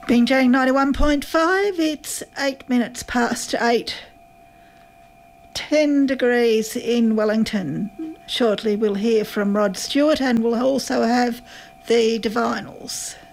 Binjang 91.5, it's 8 minutes past 8. 10 degrees in Wellington. Shortly we'll hear from Rod Stewart and we'll also have the Divinals.